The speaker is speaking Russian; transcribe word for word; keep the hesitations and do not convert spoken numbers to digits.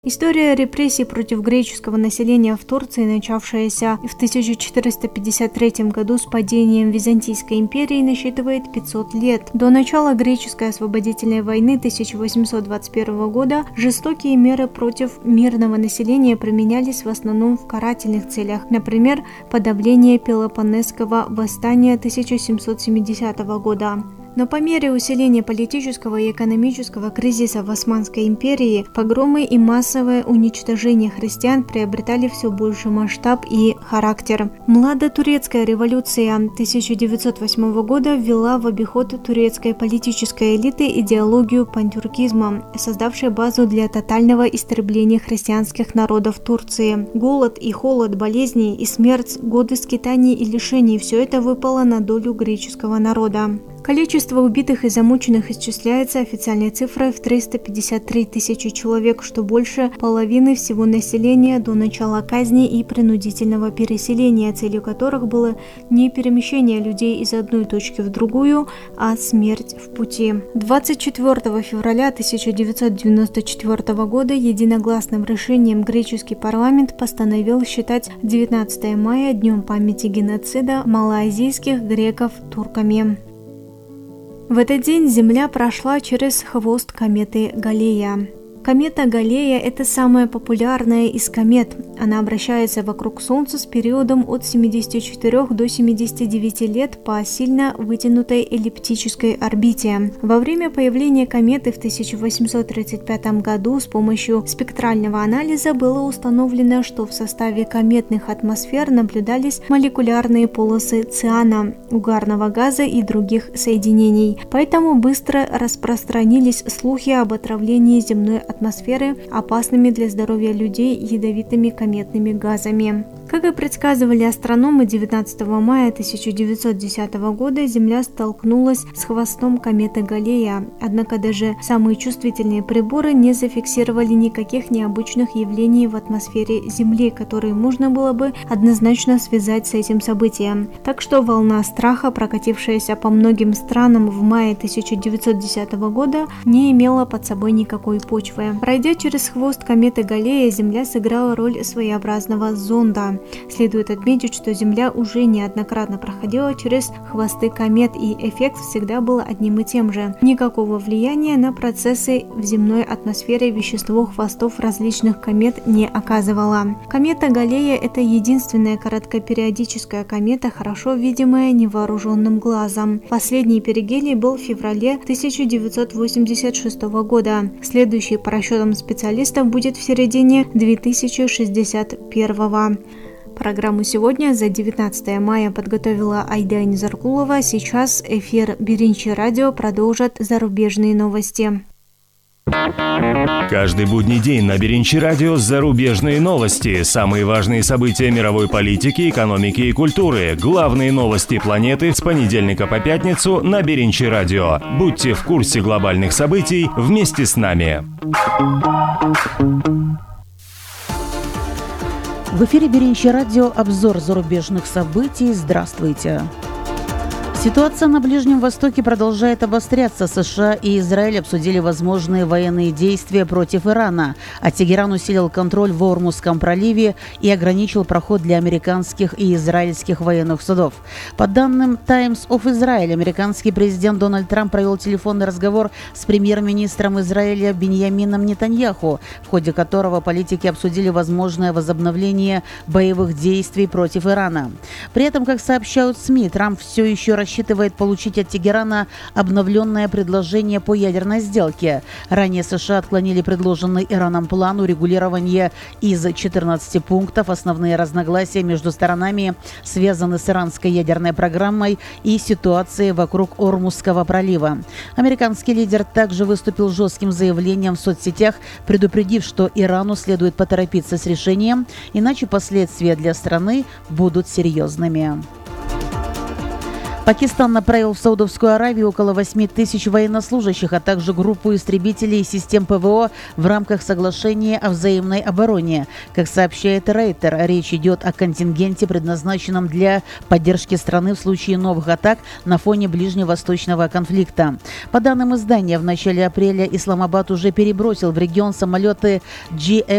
История репрессий против греческого населения в Турции, начавшаяся в тысяча четыреста пятьдесят третьем году с падением Византийской империи, насчитывает пятьсот лет. До начала греческой освободительной войны тысяча восемьсот двадцать первого года жестокие меры против мирного населения применялись в основном в карательных целях, например, подавление Пелопоннесского восстания тысяча семьсот семидесятого года. Но по мере усиления политического и экономического кризиса в Османской империи, погромы и массовое уничтожение христиан приобретали все больший масштаб и характер. Младотурецкая революция тысяча девятьсот восьмого года ввела в обиход турецкой политической элиты идеологию пантюркизма, создавшей базу для тотального истребления христианских народов Турции. Голод и холод, болезни и смерть, годы скитаний и лишений – все это выпало на долю греческого народа. Количество убитых и замученных исчисляется официальной цифрой в триста пятьдесят три тысячи человек, что больше половины всего населения до начала казни и принудительного переселения, целью которых было не перемещение людей из одной точки в другую, а смерть в пути. двадцать четвёртого февраля тысяча девятьсот девяносто четвёртого года единогласным решением греческий парламент постановил считать девятнадцатое мая днем памяти геноцида малоазийских греков турками. В этот день Земля прошла через хвост кометы Галлея. Комета Галлея – это самая популярная из комет. Она обращается вокруг Солнца с периодом от семидесяти четырёх до семидесяти девяти лет по сильно вытянутой эллиптической орбите. Во время появления кометы в тысяча восемьсот тридцать пятом году с помощью спектрального анализа было установлено, что в составе кометных атмосфер наблюдались молекулярные полосы циана, угарного газа и других соединений. Поэтому быстро распространились слухи об отравлении земной атмосферы опасными для здоровья людей ядовитыми кометными газами. Как и предсказывали астрономы, девятнадцатого мая тысяча девятьсот десятого года Земля столкнулась с хвостом кометы Галлея, однако даже самые чувствительные приборы не зафиксировали никаких необычных явлений в атмосфере Земли, которые можно было бы однозначно связать с этим событием. Так что волна страха, прокатившаяся по многим странам в мае тысяча девятьсот десятого года, не имела под собой никакой почвы. Пройдя через хвост кометы Галлея, Земля сыграла роль своеобразного зонда. Следует отметить, что Земля уже неоднократно проходила через хвосты комет, и эффект всегда был одним и тем же. Никакого влияния на процессы в земной атмосфере вещество хвостов различных комет не оказывало. Комета Галлея – это единственная короткопериодическая комета, хорошо видимая невооруженным глазом. Последний перигелий был в феврале тысяча девятьсот восемьдесят шестого года. Следующий по расчетам специалистов будет в середине две тысячи шестьдесят первого. Программу сегодня за девятнадцатое мая подготовила Айда Низаркулова. Сейчас эфир Беринчи радио продолжат зарубежные новости. Каждый будний день на Беринчи радио зарубежные новости, самые важные события мировой политики, экономики и культуры, главные новости планеты с понедельника по пятницу на Беринчи радио. Будьте в курсе глобальных событий вместе с нами. В эфире Беринчи радио обзор зарубежных событий. Здравствуйте. Ситуация на Ближнем Востоке продолжает обостряться. США и Израиль обсудили возможные военные действия против Ирана, а Тегеран усилил контроль в Ормузском проливе и ограничил проход для американских и израильских военных судов. По данным Times of Israel, американский президент Дональд Трамп провел телефонный разговор с премьер-министром Израиля Биньямином Нетаньяху, в ходе которого политики обсудили возможное возобновление боевых действий против Ирана. При этом, как сообщают СМИ, Трамп все еще рассчитывает рассчитывает получить от Тегерана обновленное предложение по ядерной сделке. Ранее США отклонили предложенный Ираном план урегулирования из четырнадцати пунктов. Основные разногласия между сторонами связаны с иранской ядерной программой и ситуацией вокруг Ормузского пролива. Американский лидер также выступил с жестким заявлением в соцсетях, предупредив, что Ирану следует поторопиться с решением, иначе последствия для страны будут серьезными. Пакистан направил в Саудовскую Аравию около восьми тысяч военнослужащих, а также группу истребителей и систем ПВО в рамках соглашения о взаимной обороне. Как сообщает Рейтер, речь идет о контингенте, предназначенном для поддержки страны в случае новых атак на фоне ближневосточного конфликта. По данным издания, в начале апреля Исламабад уже перебросил в регион самолеты джи эф